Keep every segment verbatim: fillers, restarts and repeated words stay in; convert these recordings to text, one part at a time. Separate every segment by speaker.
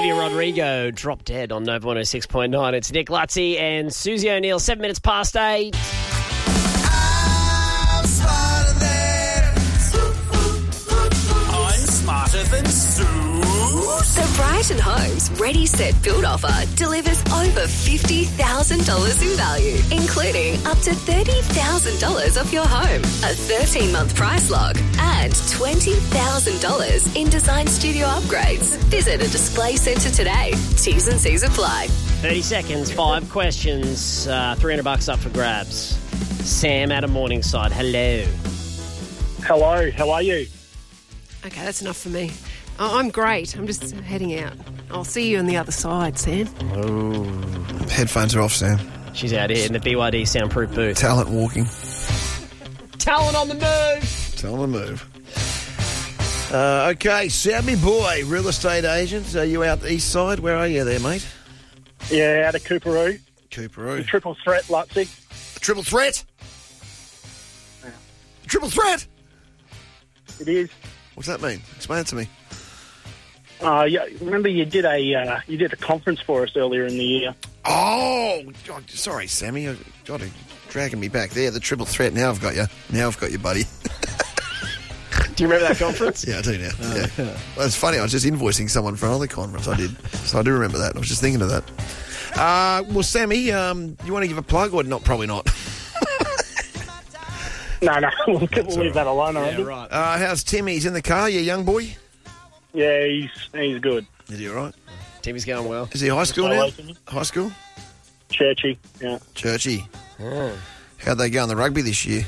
Speaker 1: Olivia Rodrigo, Drop Dead on Nova one oh six point nine. It's Nick Lutzi and Susie O'Neill, seven minutes past eight.
Speaker 2: I'm smarter than I'm smarter than Sue.
Speaker 3: The Brighton Homes Ready Set Build offer delivers over fifty thousand dollars in value, including up to thirty thousand dollars off your home, a thirteen-month price lock, and twenty thousand dollars in design studio upgrades. Visit a display centre today. T's and C's apply.
Speaker 1: thirty seconds, five questions, uh, three hundred bucks up for grabs. Sam out of Morningside, hello.
Speaker 4: Hello, how are you?
Speaker 5: Okay, that's enough for me. Oh, I'm great. I'm just heading out. I'll see you on the other side, Sam.
Speaker 6: Headphones are off, Sam.
Speaker 1: She's out here in the B Y D soundproof booth.
Speaker 6: Talent walking.
Speaker 1: Talent on the move.
Speaker 6: Talent on the move. Uh, okay, Sammy boy, real estate agent. Are you out the east side? Where are you there, mate?
Speaker 4: Yeah, out of Cooperoo.
Speaker 6: Cooperoo.
Speaker 4: Triple threat, Lutzi.
Speaker 6: Triple threat?
Speaker 4: Yeah.
Speaker 6: Triple threat?
Speaker 4: It is.
Speaker 6: What's that mean? Explain it to me.
Speaker 4: Uh, yeah, remember you did a uh, you did a conference for us earlier in the year.
Speaker 6: Oh, God, sorry, Sammy. I've got to dragging me back there. The triple threat. Now I've got you. Now I've got you, buddy.
Speaker 1: Do you remember that conference?
Speaker 6: Yeah, I do now. Yeah. Well, it's funny. I was just invoicing someone for another conference. I did. So I do remember that. I was just thinking of that. Uh, well, Sammy, um, you want to give a plug or not? Probably not.
Speaker 4: No, no, we'll, we'll leave that alone, I
Speaker 1: Yeah,
Speaker 4: reckon.
Speaker 1: right.
Speaker 6: Uh, how's Timmy? He's in the car, you young boy?
Speaker 4: Yeah, he's he's good.
Speaker 6: Is he all right?
Speaker 1: Timmy's going well.
Speaker 6: Is he high school
Speaker 4: Stay
Speaker 6: now?
Speaker 4: away from me.
Speaker 6: High school?
Speaker 4: Churchy, yeah.
Speaker 6: Churchy.
Speaker 1: Oh.
Speaker 6: How'd they go in the rugby this year?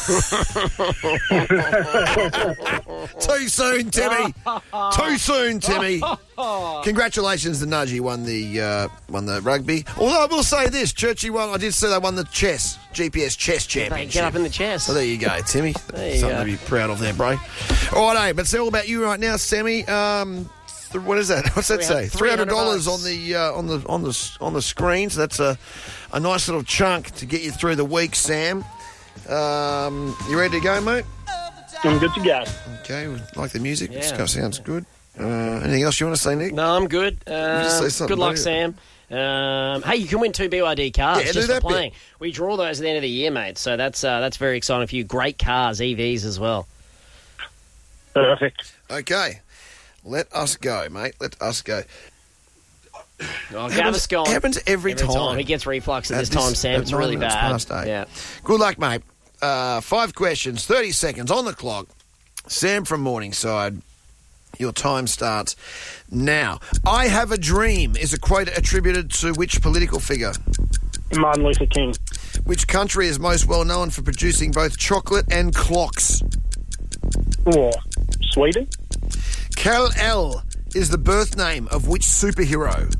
Speaker 6: Too soon, Timmy. Too soon, Timmy. Congratulations to Nudge. He won the uh, won the rugby. Although I will say this, Churchy won. I did say they won the chess G P S chess championship.
Speaker 1: Get up in the chest.
Speaker 6: So there you go, Timmy.
Speaker 1: There you
Speaker 6: Something
Speaker 1: go.
Speaker 6: to be proud of there, bro. All right, but it's all about you right now, Sammy. Um, th- what is that? What's that say? Three hundred dollars on the uh, on the on the on the screen. So that's a a nice little chunk to get you through the week, Sam. Um, you ready to go, mate?
Speaker 4: I'm good to go.
Speaker 6: Okay, we like the music.
Speaker 1: Yeah.
Speaker 6: This guy sounds good. Uh, anything else you want to say, Nick?
Speaker 1: No, I'm good. Uh,
Speaker 6: just say something,
Speaker 1: good luck,
Speaker 6: mate.
Speaker 1: Sam. Um, hey, you can win two B Y D cars
Speaker 6: Yeah, do
Speaker 1: just
Speaker 6: that
Speaker 1: for
Speaker 6: bit.
Speaker 1: playing. We draw those at the end of the year, mate. So that's uh, that's very exciting for you. Great cars, E Vs as well.
Speaker 4: Perfect.
Speaker 6: Okay, let us go, mate. Let us go.
Speaker 1: Oh,
Speaker 6: Happens-
Speaker 1: Gav's gone.
Speaker 6: happens every time.
Speaker 1: He gets reflux at,
Speaker 6: At
Speaker 1: this
Speaker 6: this-
Speaker 1: time, Sam.
Speaker 6: at
Speaker 1: It's
Speaker 6: nine
Speaker 1: really
Speaker 6: minutes
Speaker 1: bad.
Speaker 6: past eight.
Speaker 1: Yeah.
Speaker 6: Good luck, mate. Uh, five questions, thirty seconds on the clock. Sam from Morningside. Your time starts now. I have a dream is a quote attributed to which political figure?
Speaker 4: Martin Luther King.
Speaker 6: Which country is most well known for producing both chocolate and clocks?
Speaker 4: Oh, Sweden.
Speaker 6: Kal-El is the birth name of which superhero?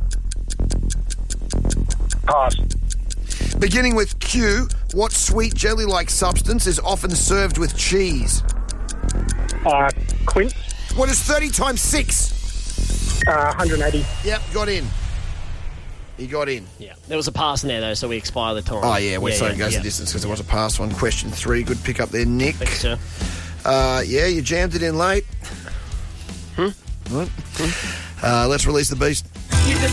Speaker 4: Pass.
Speaker 6: Beginning with Q, what sweet jelly-like substance is often served with cheese?
Speaker 4: Uh, Quint.
Speaker 6: What is thirty times six?
Speaker 4: Uh, one hundred eighty.
Speaker 6: Yep, got in. He got in.
Speaker 1: Yeah. There was a pass in there, though, so we expire the time.
Speaker 6: Oh, yeah, well, so it goes
Speaker 1: yeah.
Speaker 6: the distance because there was a pass one. Question three, good pick up there, Nick.
Speaker 1: Thanks, sir.
Speaker 6: Uh, yeah, you jammed it in late. Hmm? What? Uh, let's release the beast.